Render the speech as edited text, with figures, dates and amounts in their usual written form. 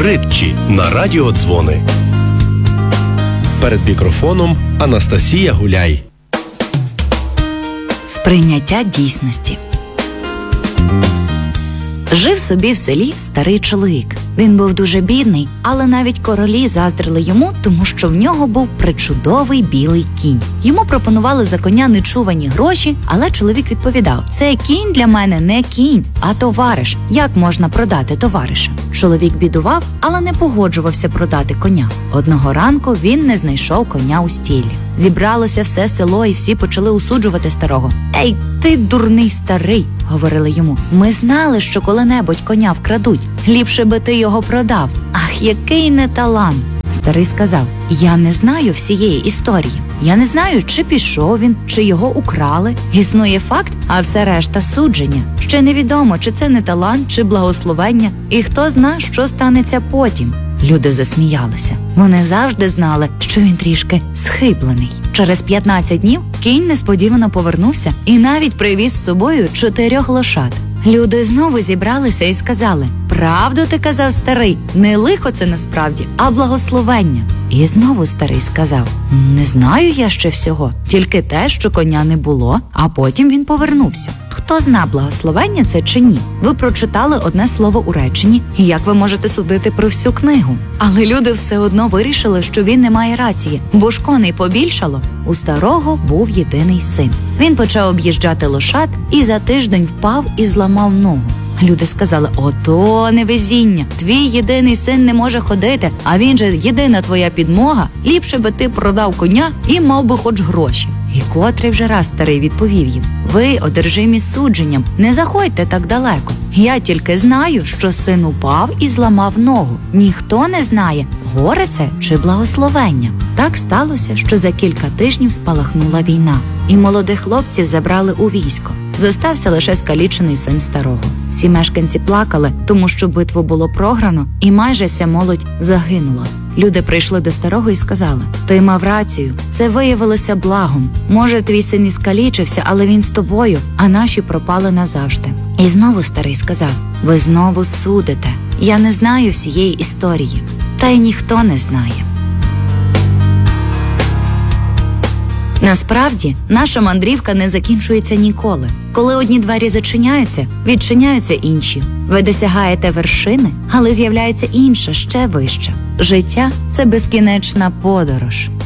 притчі на радіодзвони. Перед мікрофоном Анастасія Гуляй. Сприйняття дійсності. Жив собі в селі старий чоловік. Він був дуже бідний, але навіть королі заздрили йому, тому що в нього був причудовий білий кінь. Йому пропонували за коня нечувані гроші, але чоловік відповідав: «Це кінь для мене не кінь, а товариш. Як можна продати товариша?» Чоловік бідував, але не погоджувався продати коня. Одного ранку він не знайшов коня у стілі. Зібралося все село, і всі почали осуджувати старого. «Ей, ти дурний старий!» – говорили йому. «Ми знали, що коли-небудь коня вкрадуть. Ліпше би ти його продав. Ах, який неталант!» Старий сказав: «Я не знаю всієї історії. Я не знаю, чи пішов він, чи його украли. Існує факт, а все решта судження. Ще невідомо, чи це не талант, чи благословення. І хто зна, що станеться потім». Люди засміялися. Вони завжди знали, що він трішки схиблений. Через 15 днів кінь несподівано повернувся і навіть привіз з собою 4 лошад. Люди знову зібралися і сказали: «Правду ти казав, старий, не лихо це насправді, а благословення». І знову старий сказав: «Не знаю я ще всього, тільки те, що коня не було, а потім він повернувся. Хто зна, благословення це чи ні? Ви прочитали одне слово у реченні, і як ви можете судити про всю книгу?» Але люди все одно вирішили, що він не має рації, бо ж коней побільшало. У старого був єдиний син. Він почав об'їжджати лошад і за тиждень впав і зламав ногу. Люди сказали: «Ото невезіння! Твій єдиний син не може ходити, а він же єдина твоя підмога. Ліпше би ти продав коня і мав би хоч гроші». І котрий вже раз старий відповів їм: «Ви, одержимі судженням, не заходьте так далеко. Я тільки знаю, що син упав і зламав ногу. Ніхто не знає, горе це чи благословення». Так сталося, що за кілька тижнів спалахнула війна, і молодих хлопців забрали у військо. Зостався лише скалічений син старого. Всі мешканці плакали, тому що битву було програно, і майже вся молодь загинула. Люди прийшли до старого і сказали: «Ти мав рацію, це виявилося благом. Може, твій син і скалічився, але він з тобою, а наші пропали назавжди». І знову старий сказав: «Ви знову судите. Я не знаю всієї історії, та й ніхто не знає». Насправді, наша мандрівка не закінчується ніколи. Коли одні двері зачиняються, відчиняються інші. Ви досягаєте вершини, але з'являється інша, ще вища. Життя – це безкінечна подорож.